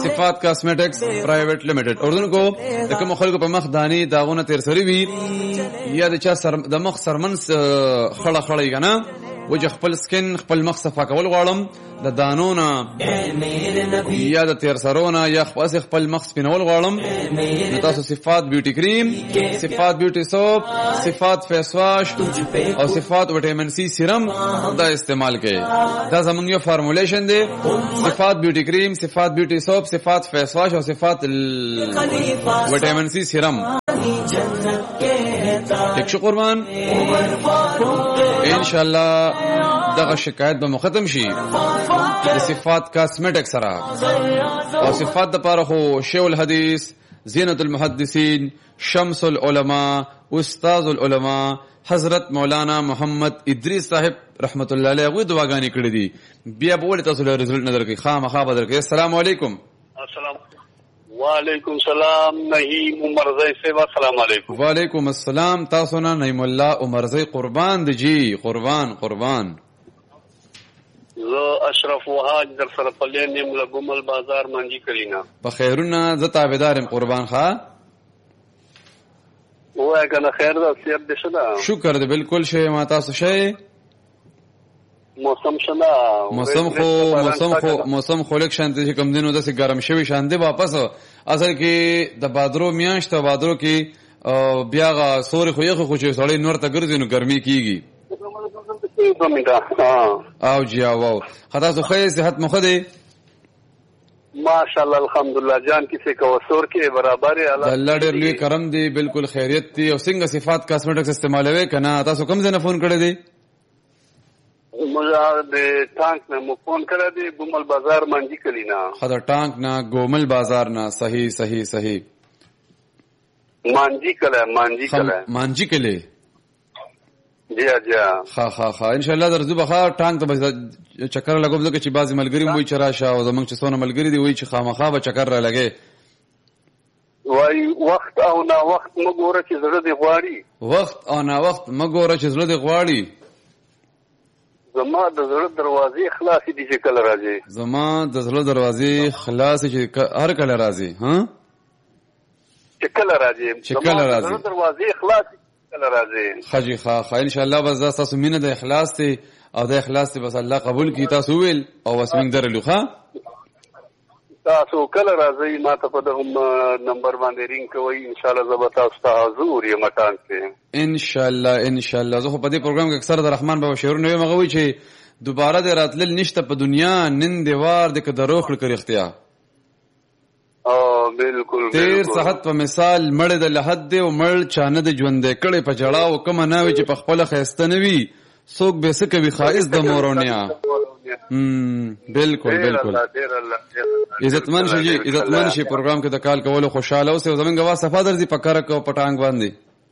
صفات کاسمیټکس پرایویټ لیمیټډ اردن کو د کوم خلکو په مخ دانی داغونه تیر سری وی یا د چا د مخ سرمن خړه خړی کنه وجه خپل سکن خپل مخ صفا کول غواړم د دانونه یا د تیر سرونه یا خپل مخ سپینول غواړم نو تاسو صفات بیوټي کریم صفات بیوټي سوپ صفات فیس واش او صفات وټامین سی سیرم دا استعمال کړئ دا زمونږ یو فارمولیشن دی صفات بیوټي کریم صفات بیوټي سوپ صفات فیس واش او صفات وټامین سی سیرم یک شو قربان انشاءالله دغه شکایت به ختم شي د صفات کاسمیټک سره او صفات د پاره خو شیخ الحدیث زینت المحدثین شمس العلماء استاد العلماء حضرت مولانا محمد ادریس صاحب رحمت الله علیه غوی دعاګانې کړې دي بیا به ولې تاسو له رزلټ نظر کې خامخا بدر کې السلام علیکم وعلیکم السلام نعیم عمرزی صاحب السلام علیکم وعلیکم السلام تاسو نه نعیم الله عمرزی قربان دی جی قربان زه اشرف وهاج در سره پلین نیم لګومل بازار مانجی کلینا په خیرونه ز تابعدارم قربان ښا وای کنه خیر دا سیب دې شدا شکر دې بالکل شی ما تاسو شی موسم خو لیک شانته چې کم دینو داسې ګرم شوی شان دی واپس اصل کې د بادرو میاشت او بادرو کې بیا غا سوري خو یخ خو چې سړی نور ته ګرځي نو ګرمي کیږي او جی او خدا سو خیر صحت مخ دی ماشاءالله الحمدلله جان کیسه کو سور کې برابر ہے الله ډېر لوی کرم دی بالکل خیریت دی او څنګه صفات کاسمیټکس استعمالوي کنه تاسو کوم ځای نه فون کړی دی مجھے دے ٹانک نے مو فون کرا دی گومل بازار مانجی کلینا خدا ٹانک نا گومل بازار نا صحیح مانجی کلے جی خا انشاءاللہ درځو بخا ټانک ته چکر لګوم ځکه چې بعضی ملګری مو چراشه او زمونږ چې څونه ملګری دی وای چې خامخا به چکر را لګي وای وخت او نا وخت مګوره چې زړه دی غواړي زما د زړه دروازې خلاصې دي چې کله راځي زما د زړه دروازې خلاصې چې هر کله راځي ها چې کله راځي دروازې خلاصې کله راځي خجی خا ان شاء الله بس تاسو مینه د اخلاص ته او د اخلاص ته بس الله قبول کی تاسو ویل او وسمنګ درلو ښا تاسو کله راځي ما ته په دغه نمبر باندې رینګ کوي ان شاء الله زه تاسو ته حضور یم مټان کې ان شاء الله زه په دې پروګرام کې اکثر د رحمان بابا شعرونه یې مغوي چې دوباره د راتلل نشته په دنیا نن دیوار د کدروخ لکه اختیار بالکل تیر صحت په مثال مړ د لحد او مړ چانه د ژوند کړي په جړاو کوم نه وي چې په خپل خيسته نوي څوک به څه کوي خائز د مورونیا بالکل عزتمن شي پروګرام کې د کال کولو خوشاله اوسه زمونږ وا صفه درځي پکاره کو پټانګ باندې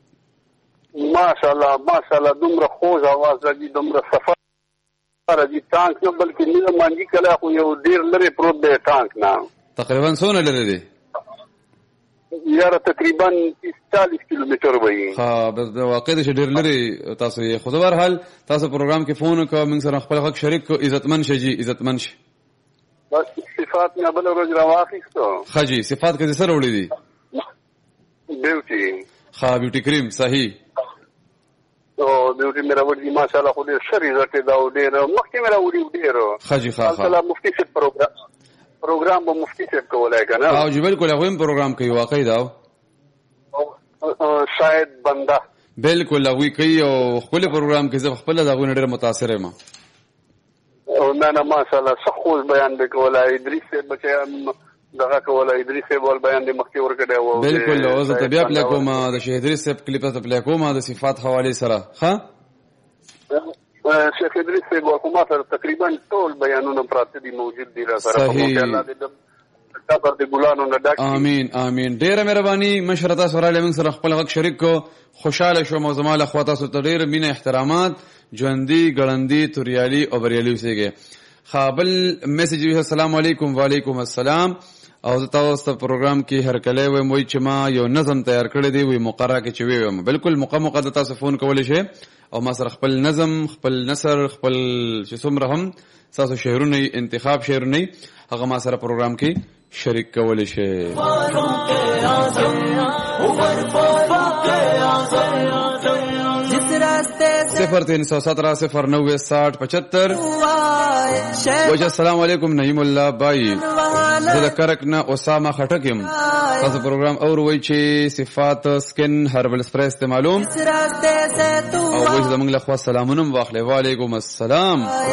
ماشاءالله دومره خوږ आवाज راځي دومره صفه راځي ټانک نه بلکې نه مانجی کله خو یو ډیر لري پروت دی ټانک نه تقریبا څونه لري دی یاره تقریبا 40 کیلومتر وایي ها بس واقع دې ډیر لري تاسو یې خو بهر حال تاسو پروګرام کې فون وکړو موږ سره خپل حق شریک کو عزتمن شي بس صفات نه بل ورځ راواخیستو خجی صفات کې سره وړي دي بیوټي کریم صحیح او بیوټي میرا وړي ماشاءالله خو دې سری زټه دا ډېر مخکې میرا وړي ډېر خجی خا مفتی سے پروګرام به مفتی سے کولای کنه او جی بالکل هغه پروګرام کوي واقعي دا شاید بنده بالکل هغه کوي او خپل پروګرام کې زه خپل دغه ډېر متاثر یم او نه ماشاءالله سخوز بیان وکولای ادریس سے بچا دغه کولای ادریس سے ول بیان د مخکې ورکړی و بالکل او زه طبيعت لیکوم د شهید ادریس سے کلیپ ته لیکوم د صفات حواله سره ها شیخ ادریس سے حکومت تقریبا ټول بیانونه پراته دي موجود دي را سره په الله دې صبر دې ګلانو نه ډک امين ډېر مهرباني مشرتا سره لمن سره خپل وخت شریک کو خوشاله شو موزمال اخواته سره ډېر مینه احترامات ژوندۍ ګړندۍ توریالي او بریالي وسیږي خابل میسج السلام علیکم وعلیکم السلام او زه تاسو ته پروګرام کې هر کله وایم وای چې ما یو نظم تیار کړی دی وی مقرره کې چې ویم بالکل مقام د تاسو فون کولی شئ او ما سره خپل نظم خپل نثر خپل چې څومره هم تاسو شعرونه انتخاب شعرونه هغه ما سره پروګرام کې شریک کولی شئ. 0317096075 وجه السلام علیکم نعیم الله بای زه کرک نه اسامه خټک يم تاسو پروګرام اوروي چې صفات سکن هربل سپری استعمالوم او وجه زمنګ له خوا سلامونه واخلې وعلیکم السلام.